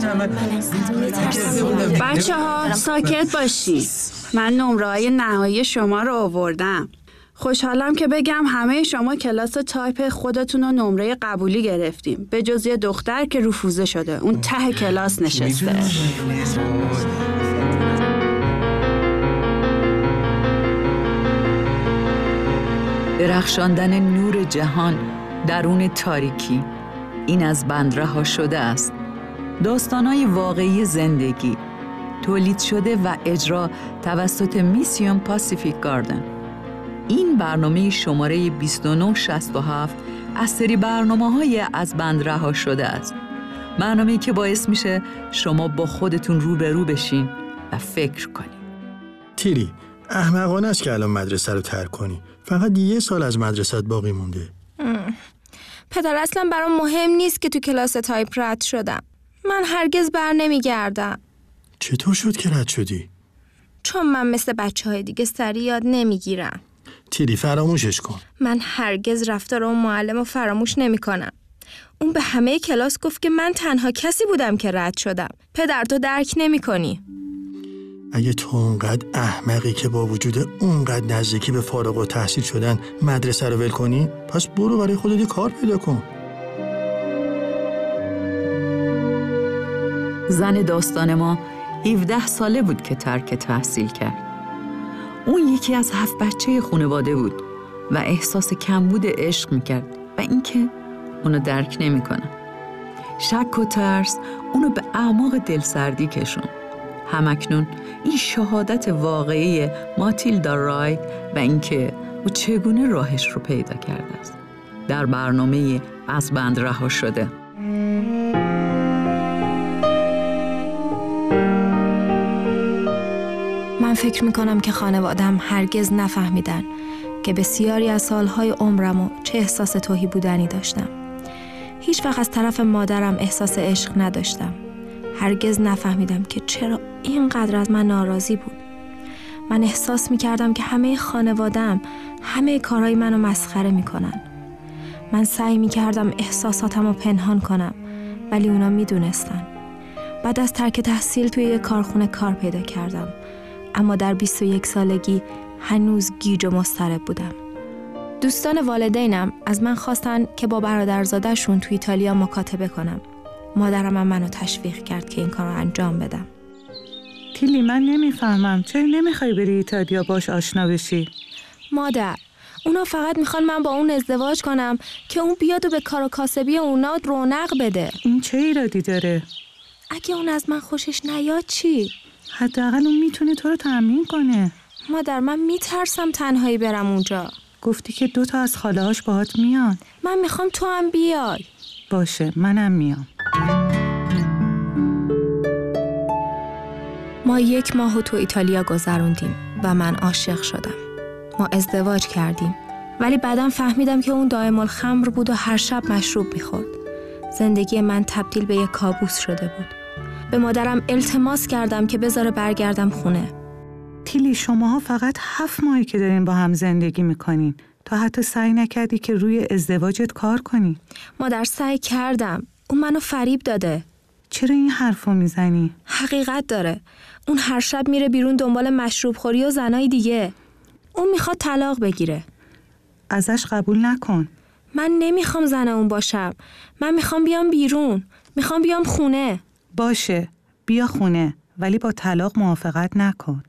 بچه ها ساکت باشین. من نمره‌های نهایی شما رو آوردم. خوشحالم که بگم همه شما کلاس تایپ خودتون رو نمره قبولی گرفتیم، به جز یه دختر که رفوزه شده، اون ته کلاس نشسته. درخشاندن نور جهان درون تاریکی، این از بند رها شده است. داستان‌های واقعی زندگی، تولید شده و اجرا توسط میسیون پاسیفیک گاردن. این برنامه شماره 2967 از سری برنامه‌های از بند رها شده است. برنامه‌ای که باعث میشه شما با خودتون روبرو بشین و فکر کنین. تیری، احمقانه است که الان مدرسه رو ترک کنی. فقط 1 سال از مدرسه‌ت باقی مونده. پدر اصلا برام مهم نیست که تو کلاس تایپ رد شدم. من هرگز بر نمیگردم. چطور شد که رد شدی؟ چون من مثل بچه‌های دیگه سری یاد نمیگیرم. تیری فراموشش کن. من هرگز رفتار اون معلم رو فراموش نمی‌کنم. اون به همه کلاس گفت که من تنها کسی بودم که رد شدم. پدر تو درک نمی‌کنی. اگه تو اونقدر احمقی که با وجود اونقدر نزدیکی به فارغ التحصیل شدن مدرسه رو ول کنی، پس برو برای خودت یه کار پیدا کن. زن داستان ما 17 ساله بود که ترک تحصیل کرد. اون یکی از 7 بچه خانواده بود و احساس کمبود عشق میکرد و اینکه اونو درک نمیکنه. شک و ترس اونو به اعماق دلسردی کشون. همکنون این شهادت واقعی ماتیلدا رایت و اینکه او چگونه راهش رو پیدا کرده است در برنامه از بند رها شده. من فکر میکنم که خانواده‌ام هرگز نفهمیدن که بسیاری از سالهای عمرمو چه احساس تهی بودنی داشتم. هیچ وقت از طرف مادرم احساس عشق نداشتم. هرگز نفهمیدم که چرا اینقدر از من ناراضی بود. من احساس میکردم که همه خانواده‌ام همه کارهای منو مسخره میکنن. من سعی میکردم احساساتمو پنهان کنم، ولی اونا میدونستن. بعد از ترک تحصیل توی یک کارخونه کار پیدا کردم، اما در 21 سالگی هنوز گیج و مضطرب بودم. دوستان والدینم از من خواستن که با برادرزاده‌شون توی ایتالیا مکاتبه کنم. مادرم هم منو تشویق کرد که این کار رو انجام بدم. تیلی، من نمیفهمم چرا نمیخوای بری ایتالیا باش آشنا بشی؟ مادر، اونا فقط میخوان من با اون ازدواج کنم که اون بیاد و به کار و کاسبی اونا رونق بده. این چه ایرادی داره؟ اگه اون از من خوشش نیاد چی؟ حداقل اون میتونه تو رو تأمین کنه. مادر، من میترسم تنهایی برم اونجا. گفتی که 2 تا از خاله‌هاش باهات میان. من میخوام تو هم بیای. باشه، منم میام. ما 1 ماه تو ایتالیا گذروندیم و من عاشق شدم. ما ازدواج کردیم، ولی بعدم فهمیدم که اون دائم الخمر بود و هر شب مشروب میخورد. زندگی من تبدیل به یک کابوس شده بود. به مادرم التماس کردم که بذاره برگردم خونه. تیلی، شماها فقط 7 ماهی که دارین با هم زندگی میکنین. تا حتی سعی نکردی که روی ازدواجت کار کنی. مادر، سعی کردم. اون منو فریب داده. چرا این حرفو میزنی؟ حقیقت داره. اون هر شب میره بیرون دنبال مشروب خوری و زنای دیگه. اون میخواد طلاق بگیره. ازش قبول نکن. من نمیخوام زن اون باشم. من میخوام بیام بیرون. میخوام بیام خونه. باشه، بیا خونه، ولی با طلاق موافقت نکن.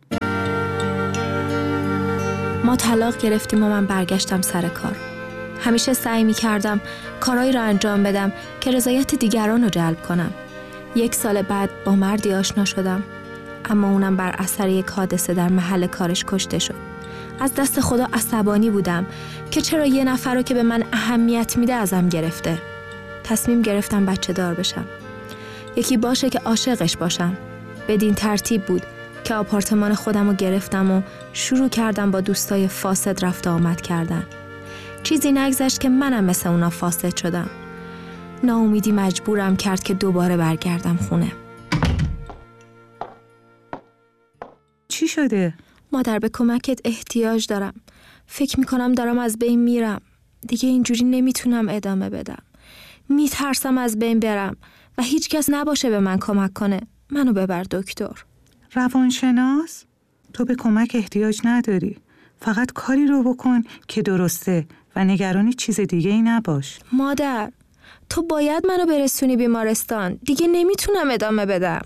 ما طلاق گرفتیم و من برگشتم سر کار. همیشه سعی میکردم کارایی رو انجام بدم که رضایت دیگران رو جلب کنم. 1 سال بعد با مردی آشنا شدم، اما اونم بر اثر یک حادثه در محل کارش کشته شد. از دست خدا عصبانی بودم که چرا یه نفر رو که به من اهمیت میده ازم گرفته. تصمیم گرفتم بچه دار بشم. یکی باشه که عاشقش باشم. بدین ترتیب بود که آپارتمان خودم رو گرفتم و شروع کردم با دوستای فاسد رفت و آمد کردن. چیزی نگذشت که منم مثل اونا فاسد شدم. ناامیدی مجبورم کرد که دوباره برگردم خونه. چی شده؟ مادر، به کمکت احتیاج دارم. فکر میکنم دارم از بین میرم. دیگه اینجوری نمیتونم ادامه بدم. میترسم از بین برم و هیچ کس نباشه به من کمک کنه. منو ببر دکتر. روانشناس؟ تو به کمک احتیاج نداری. فقط کاری رو بکن که درسته و نگرانی چیز دیگه ای نباش. مادر، تو باید منو برسونی بیمارستان. دیگه نمیتونم ادامه بدم.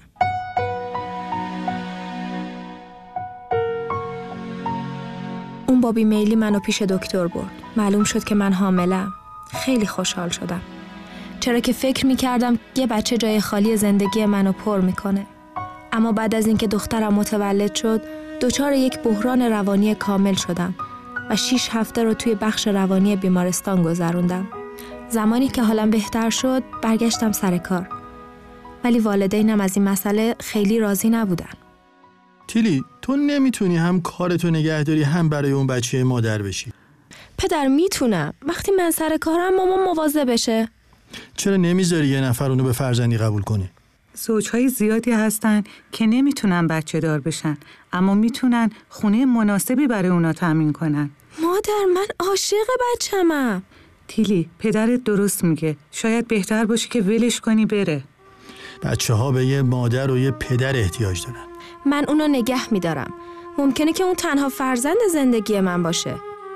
اون با بیمیلی منو پیش دکتر برد. معلوم شد که من حاملم. خیلی خوشحال شدم. چرا که فکر میکردم یه بچه جای خالی زندگی منو پر میکنه. اما بعد از اینکه دخترم متولد شد، دچار یک بحران روانی کامل شدم و 6 هفته رو توی بخش روانی بیمارستان گذروندم. زمانی که حالم بهتر شد، برگشتم سر کار. ولی والدینم از این مسئله خیلی راضی نبودن. تیلی، تو نمیتونی هم کارتو نگه داری هم برای اون بچه مادر بشی؟ پدر میتونم. وقتی من سر کارم مامان مواظب بشه. چرا نمیذاری یه نفر اونو به فرزندی قبول کنه؟ زوجهای زیادی هستن که نمیتونن بچه دار بشن، اما میتونن خونه مناسبی برای اونا تامین کنن. مادر، من عاشق بچه‌مم. تیلی، پدرت درست میگه. شاید بهتر باشه که ولش کنی بره. بچه‌ها به یه مادر و یه پدر احتیاج دارن. من اونو نگه میدارم. ممکنه که اون تنها فرزند زندگی من باشه.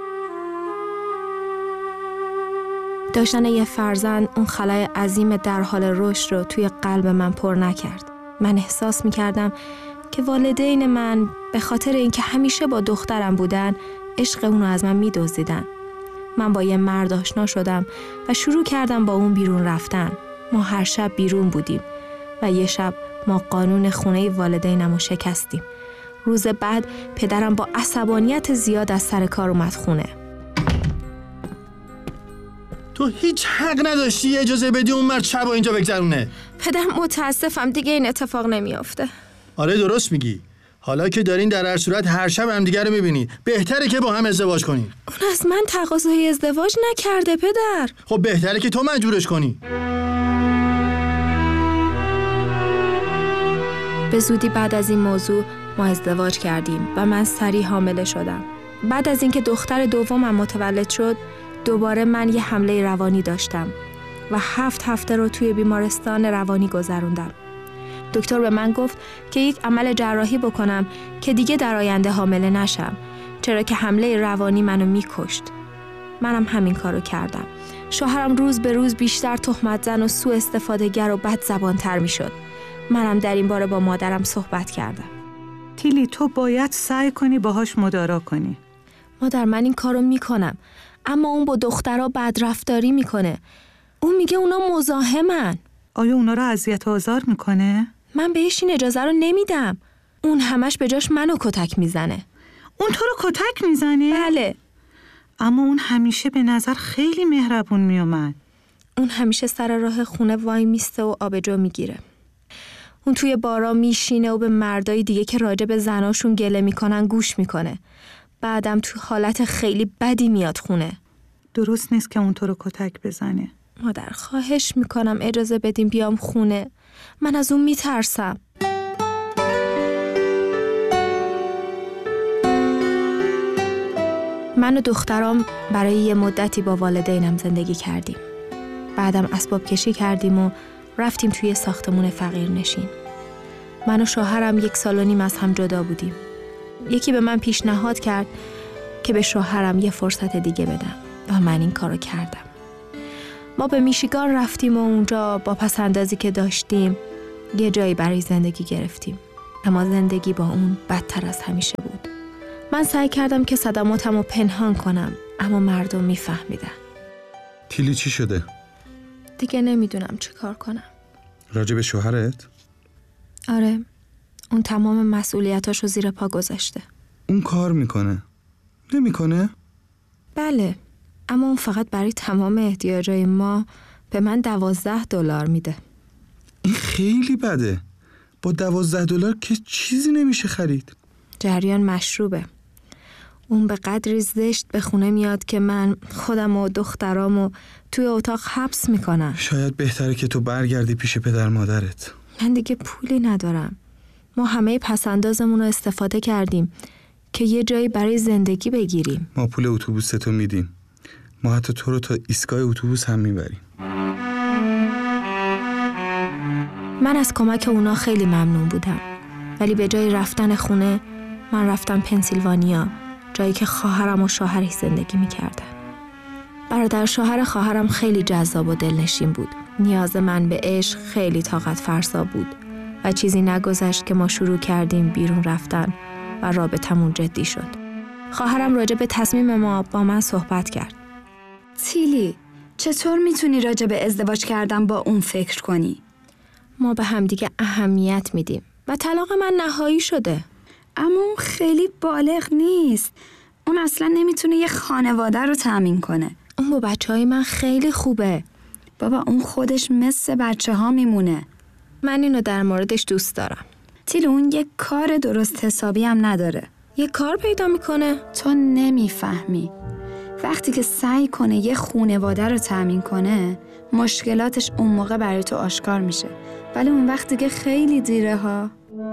داشتن یه فرزند اون خلای عظیم در حال رشد رو توی قلب من پر نکرد. من احساس میکردم که والدین من به خاطر اینکه همیشه با دخترم بودن، عشق اونو از من میدزدیدن. من با یه مرد آشنا شدم و شروع کردم با اون بیرون رفتن. ما هر شب بیرون بودیم و یه شب ما قانون خونه والدینم رو شکستیم. روز بعد پدرم با عصبانیت زیاد از سر کار اومد خونه. تو هیچ حق نداشتی اجازه بدی اون مرد شب اینجا بگذرونه. پدر، متاسفم دیگه این اتفاق نمیافته. آره درست میگی. حالا که دارین در هر صورت هر شب همدیگه رو میبینید، بهتره که با هم ازدواج کنین. اون از من تقاضای ازدواج نکرده پدر. خب بهتره که تو مجبورش کنی. به زودی بعد از این موضوع ما ازدواج کردیم و من سریع حامله شدم. بعد از اینکه دختر دومم متولد شد، دوباره من یه حمله روانی داشتم و 7 هفته رو توی بیمارستان روانی گذروندم. دکتر به من گفت که یک عمل جراحی بکنم که دیگه در آینده حامله نشم، چرا که حمله روانی منو میکشت. منم همین کارو کردم. شوهرم روز به روز بیشتر تهمت زن و سوء استفاده‌گر و بد زبان‌تر میشد. منم در این باره با مادرم صحبت کردم. تیلی، تو باید سعی کنی باهاش مدارا کنی. مادر، من این کارو میکنم، اما اون با دخترها بدرفتاری میکنه. اون میگه اونا مزاحمن. آیا اونا رو اذیت و آزار میکنه؟ من بهش این اجازه رو نمیدم. اون همش به جاش منو کتک میزنه. اون تو رو کتک میزنه؟ بله. اما اون همیشه به نظر خیلی مهربون میومد. اون همیشه سر راه خونه وای میسته و آبجو میگیره. اون توی بارا میشینه و به مردای دیگه که راجع به زناشون گله میکنن گوش میکنه. بعدم تو حالت خیلی بدی میاد خونه. درست نیست که اون تو رو کتک بزنه. مادر، خواهش میکنم اجازه بدیم بیام خونه. من از اون میترسم. من و دخترام برای یه مدتی با والدینم زندگی کردیم. بعدم اسباب کشی کردیم و رفتیم توی ساختمون فقیر نشین. من و شوهرم 1.5 سال از هم جدا بودیم. یکی به من پیشنهاد کرد که به شوهرم یه فرصت دیگه بدم و من این کارو کردم. ما به میشیگان رفتیم و اونجا با پسندازی که داشتیم یه جایی برای زندگی گرفتیم. اما زندگی با اون بدتر از همیشه بود. من سعی کردم که صدماتمو پنهان کنم، اما مردم میفهمیدن. تیلی چی شده؟ دیگه نمیدونم چی کار کنم. راجع به شوهرت؟ آره، اون تمام مسئولیتاشو زیر پا گذاشته. اون کار میکنه؟ نمیکنه؟ بله، اما اون فقط برای تمام احتیاجای ما به من $12 میده. این خیلی بده. با $12 که چیزی نمیشه خرید. جریان مشروبه. اون به قدری زشت به خونه میاد که من خودم و دخترامو توی اتاق حبس میکنم. شاید بهتره که تو برگردی پیش پدر مادرت. من دیگه پولی ندارم. ما همه پسندازمون رو استفاده کردیم که یه جایی برای زندگی بگیریم. ما پول اتوبوستو میدیم. ما حتی تو رو تا ایستگاه اتوبوس هم میبریم. من از کمک اونا خیلی ممنون بودم. ولی به جای رفتن خونه، من رفتم پنسیلوانیا، جایی که خواهرم و شوهرش زندگی می‌کردن. برادر شوهر خواهرم خیلی جذاب و دلنشین بود. نیاز من به عشق خیلی طاقت فرسا بود و چیزی نگذشت که ما شروع کردیم بیرون رفتن و رابطمون جدی شد. خواهرم راجع به تصمیم ما با من صحبت کرد. تیلی، چطور میتونی راجع به ازدواج کردن با اون فکر کنی؟ ما به همدیگه اهمیت میدیم و طلاق من نهایی شده. اما اون خیلی بالغ نیست. اون اصلا نمیتونه یه خانواده رو تأمین کنه. اون با بچه‌های من خیلی خوبه. بابا اون خودش مثل بچه‌ها میمونه. من اینو در موردش دوست دارم. تیلی اون یه کار درست حسابی هم نداره. یه کار پیدا میکنه. تو نمیفهمی. وقتی که سعی کنه یه خانواده رو تأمین کنه، مشکلاتش اون موقع برای تو آشکار میشه. ولی اون وقتی که خیلی دیره ها.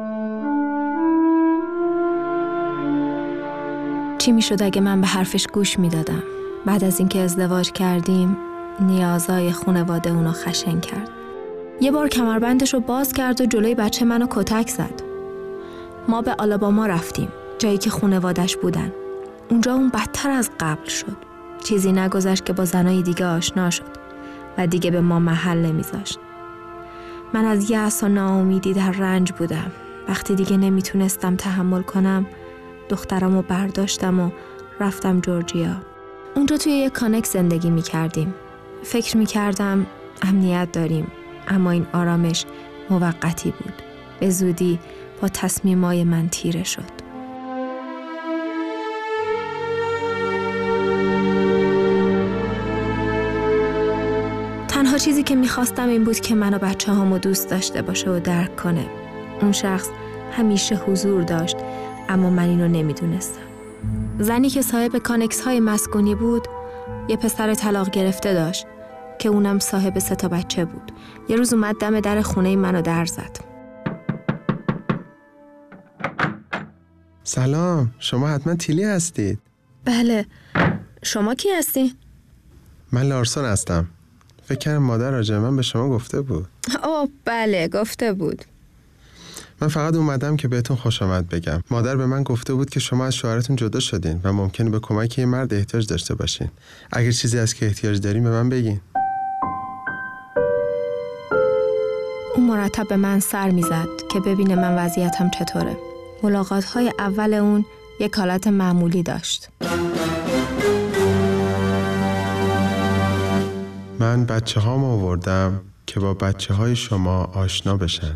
چی میشد اگه من به حرفش گوش میدادم؟ بعد از اینکه ازدواج کردیم، نیازهای خانواده اونو خشن کرد. یه بار کمربندش رو باز کرد و جلوی بچه منو کتک زد. ما به آلاباما رفتیم، جایی که خانواده‌اش بودن. اونجا اون بدتر از قبل شد. چیزی نگذشت که با زنای دیگه آشنا شد و دیگه به ما محل نمیذاشت. من از یأس و ناامیدی در رنج بودم. وقتی دیگه نمیتونستم تحمل کنم، دخترمو برداشتم و رفتم جورجیا. اونجا توی یک کانکس زندگی میکردیم. فکر میکردم امنیت داریم، اما این آرامش موقتی بود. به زودی با تصمیمای من تیره شد. تنها چیزی که میخواستم این بود که من و بچه هامو دوست داشته باشه و درک کنه. اون شخص همیشه حضور داشت، اما من اینو نمیدونستم. زنی که صاحب کانکس های مسکونی بود، یه پسر طلاق گرفته داشت که اونم صاحب 3 بچه بود. یه روز اومد دم در خونه منو در زد. سلام، شما حتما تیلی هستید؟ بله، شما کی هستی؟ من لارسون هستم. فکر کردم مادر راجع من به شما گفته بود. اوه بله، گفته بود. من فقط اومدم که بهتون خوش آمد بگم. مادر به من گفته بود که شما از شوهرتون جدا شدین و ممکنه به کمک یه مرد احتیاج داشته باشین. اگر چیزی هست که احتیاج دارین به من بگین. اون مرتب به من سر میزد که ببینه من وضعیتم چطوره. ملاقات‌های اول اون یک حالت معمولی داشت. من بچه‌هام آوردم که با بچه‌های شما آشنا بشن.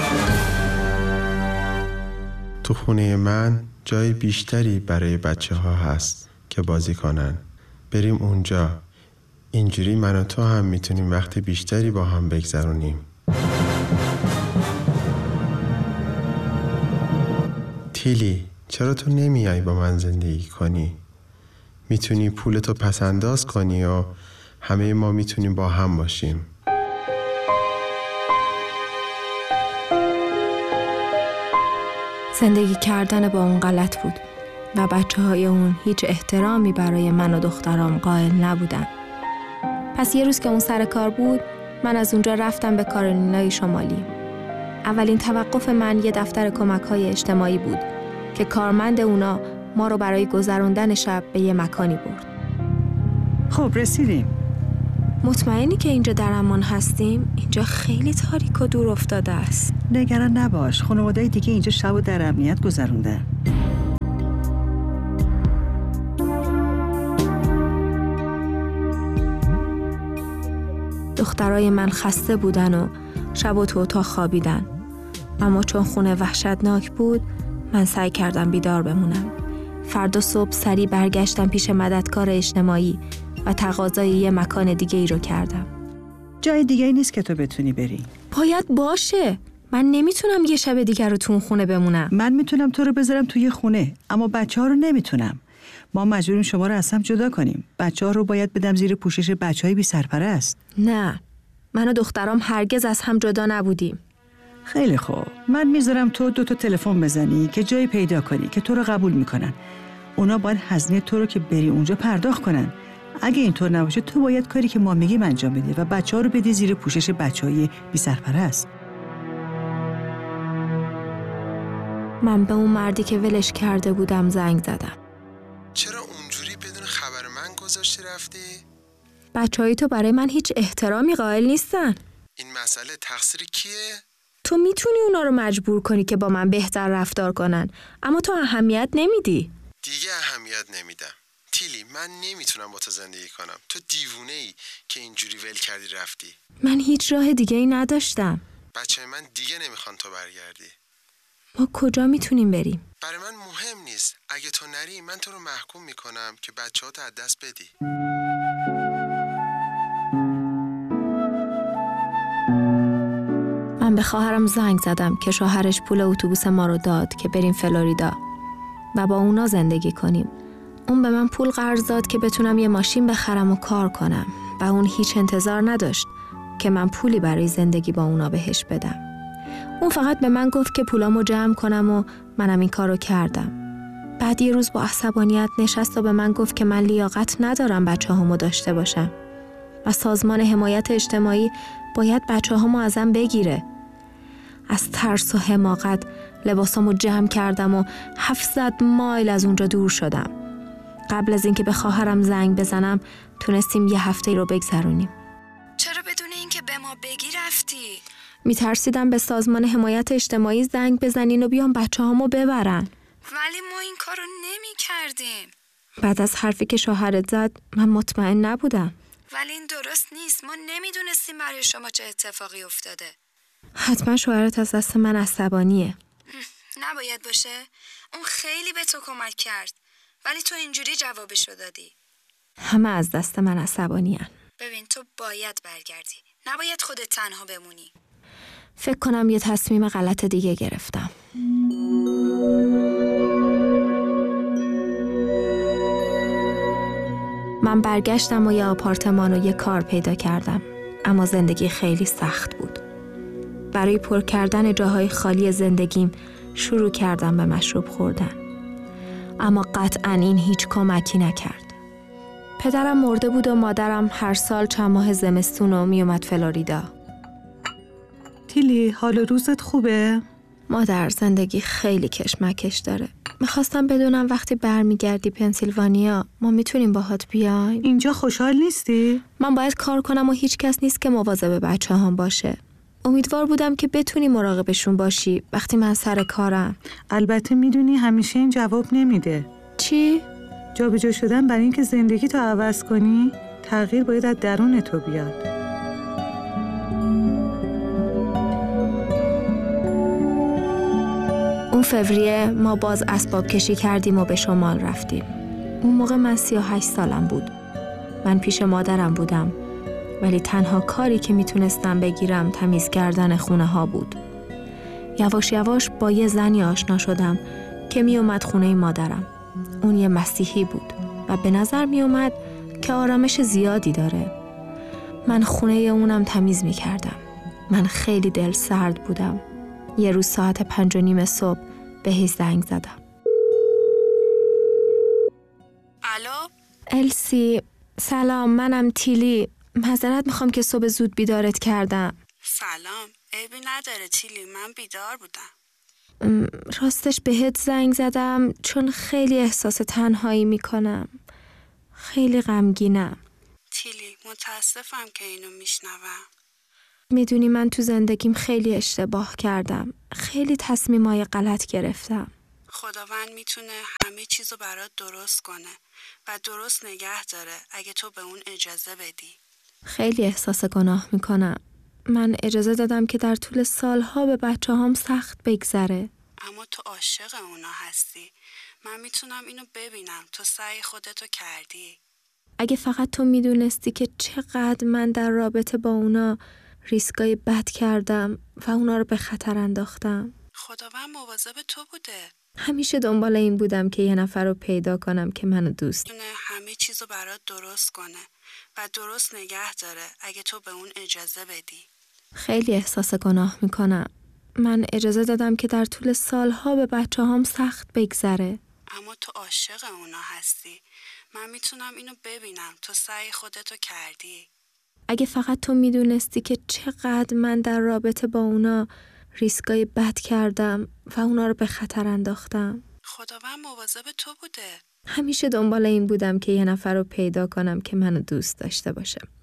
تو خونه من جای بیشتری برای بچه‌ها هست که بازی کنن. بریم اونجا. اینجوری من و تو هم میتونیم وقت بیشتری با هم بگذرونیم. تیلی، چرا تو نمیای با من زندگی کنی؟ میتونی پولتو پس انداز کنی و همه ما میتونیم با هم باشیم. زندگی کردن با اون غلط بود و بچه‌های اون هیچ احترامی برای من و دخترام قائل نبودن. پس یه روز که اون سر کار بود، من از اونجا رفتم به کارولینای شمالی. اولین توقف من یه دفتر کمک‌های اجتماعی بود که کارمند اونا ما رو برای گذراندن شب به یه مکانی برد. خب رسیدیم. مطمئنی که اینجا در امان هستیم؟ اینجا خیلی تاریک و دور افتاده است. نگران نباش، خانواده‌های دیگه اینجا شب و در امنیت گذروندن. دخترای من خسته بودن و شب و تو اتاق خوابیدن. اما چون خونه وحشتناک بود، من سعی کردم بیدار بمونم. فردا صبح سریع برگشتم پیش مددکار اجتماعی و تقاضای یه مکان دیگه ای رو کردم. جای دیگه ای نیست که تو بتونی بری. باید باشه. من نمیتونم یه شب دیگه رو تو اون خونه بمونم. من میتونم تو رو بذارم توی خونه، اما بچه‌ها رو نمیتونم. ما مجبوریم شما رو از هم جدا کنیم. بچه‌ها رو باید بدم زیر پوشش بچه‌های بی سرپرست. نه، من و دخترام هرگز از هم جدا نبودیم. خیلی خوب. من میذارم تو 2 تلفن بزنی که جایی پیدا کنی که تو رو قبول میکنن. اونا باید هزینه تو رو که بری اونجا پرداخت کنن. اگه اینطور نباشه تو باید کاری که ما میگیم انجام بدی و بچه‌ها رو بدی زیر پوشش بچه‌های بی سرپرست. من به اون مردی که ولش کرده بودم زنگ زدم. چرا اونجوری بدون خبر من گذاشتی رفتی؟ بچه‌های تو برای من هیچ احترامی قائل نیستن. این مسئله تقصیر کیه؟ تو میتونی اونا رو مجبور کنی که با من بهتر رفتار کنن، اما تو اهمیت نمیدی. دیگه اهمیت نمیدم. تیلی، من نمیتونم با تو زندگی کنم. تو دیوونه ای که اینجوری ول کردی رفتی. من هیچ راه دیگه ای نداشتم. بچه من دیگه نمیخوان تو برگردی. ما کجا میتونیم بریم؟ برای من مهم نیست. اگه تو نری من تو رو محکوم میکنم که بچه‌هاتو از دست بدی. من به خواهرم زنگ زدم که شوهرش پول اتوبوس ما رو داد که بریم فلوریدا و با اونا زندگی کنیم. اون به من پول قرض داد که بتونم یه ماشین بخرم و کار کنم و اون هیچ انتظار نداشت که من پولی برای زندگی با اونا بهش بدم. اون فقط به من گفت که پولامو جمع کنم و منم این کارو کردم. بعد یه روز با عصبانیت نشست و به من گفت که من لیاقت ندارم بچه‌هامو داشته باشم و سازمان حمایت اجتماعی باید بچه‌هامو ازم بگیره. از ترس و حماقت لباسامو جمع کردم و 700 مایل از اونجا دور شدم. قبل از اینکه به خواهرم زنگ بزنم تونستیم یه هفته رو بگذرونیم. چرا بدون اینکه به ما بگی رفتی؟ میترسیدم به سازمان حمایت اجتماعی زنگ بزنین و بیان بچه‌هامو ببرن. ولی ما این کارو نمی کردیم. بعد از حرفی که شوهرت زد من مطمئن نبودم. ولی این درست نیست. ما نمیدونستیم برای شما چه اتفاقی افتاده. حتما شوهرت از دست من عصبانیه. نباید باشه. اون خیلی به تو کمک کرد. ولی تو اینجوری جوابشو دادی. همه از دست من عصبانی‌ان. ببین تو باید برگردی. نباید خودت تنها بمونی. فکر کنم یه تصمیم غلط دیگه گرفتم. من برگشتم و یه آپارتمان و یه کار پیدا کردم. اما زندگی خیلی سخت بود. برای پر کردن جاهای خالی زندگیم شروع کردم به مشروب خوردن. اما قطعاً این هیچ کمکی نکرد. پدرم مرده بود و مادرم هر سال چند ماه زمستون رو می اومد فلوریدا. تیلی، حال روزت خوبه؟ مادر، زندگی خیلی کشمکش داره. میخواستم بدونم وقتی برمیگردی پنسیلوانیا ما میتونیم باهات بیایم؟ اینجا خوشحال نیستی؟ من باید کار کنم و هیچ کس نیست که مواظب بچه‌هام باشه. امیدوار بودم که بتونی مراقبشون باشی وقتی من سر کارم. البته میدونی همیشه این جواب نمیده. چی؟ جابجا شدن برای اینکه زندگی تو عوض کنی، تغییر باید از درون تو بیاد. اون فوریه ما باز اسباب کشی کردیم و به شمال رفتیم. اون موقع من 38 سالم بود. من پیش مادرم بودم. ولی تنها کاری که میتونستم بگیرم تمیز کردن خونه ها بود. یواش یواش با یه زنی آشنا شدم که میومد خونه مادرم. اون یه مسیحی بود و به نظر میومد که آرامش زیادی داره. من خونه اونم تمیز میکردم. من خیلی دل سرد بودم. یه روز ساعت 5:30 صبح بهش زنگ زدم. الو؟ السی، سلام، منم تیلی. معذرت میخوام که صبح زود بیدارت کردم. سلام، عیبی نداره تیلی، من بیدار بودم. راستش بهت زنگ زدم چون خیلی احساس تنهایی میکنم. خیلی غمگینم. تیلی، متاسفم که اینو میشنوم. میدونی من تو زندگیم خیلی اشتباه کردم. خیلی تصمیمای غلط گرفتم. خداوند میتونه همه چیزو برات درست کنه و درست نگه داره اگه تو به اون اجازه بدی. خیلی احساس گناه میکنم. من اجازه دادم که در طول سالها به بچه‌هام سخت بگذره. اما تو عاشق اونا هستی. من میتونم اینو ببینم. تو سعی خودتو کردی. اگه فقط تو میدونستی که چقدر من در رابطه با اونا ریسکای بد کردم و اونا رو به خطر انداختم. خداوند مواظب تو بوده. همیشه دنبال این بودم که یه نفر رو پیدا کنم که منو دوست داره. همه چیزو برات درست کنه و درست نگه داره اگه تو به اون اجازه بدی. خیلی احساس گناه میکنم. من اجازه دادم که در طول سالها به بچه‌هام سخت بگذره. اما تو عاشق اونا هستی. من میتونم اینو ببینم. تو سعی خودتو کردی. اگه فقط تو میدونستی که چقدر من در رابطه با اونا ریسکای بد کردم و اونا رو به خطر انداختم. خداوند مواظب تو بوده. همیشه دنبال این بودم که یه نفر رو پیدا کنم که منو دوست داشته باشه.